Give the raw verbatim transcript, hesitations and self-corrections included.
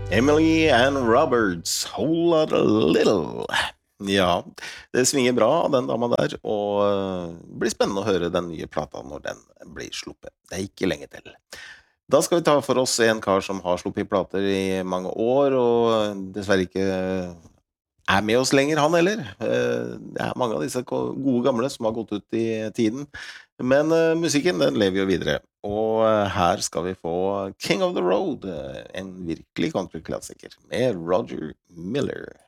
Emily and Roberts, Whole Lotta Little. Ja, det svinger bra, den dama der, og eh, det blir spennende å høre den nye plata når den blir sluppet. Det er ikke lenge til. Da skal vi ta for oss en kar som har sluppet plater i mange år, og dessverre ikke er med oss lenger, han heller. Eh, Det er mange av disse ko- gode gamle som har gått ut i tiden, men eh, musikken den lever jo videre. Og eh, her skal vi få King of the Road, eh, en virkelig countryklassiker, med Roger Miller.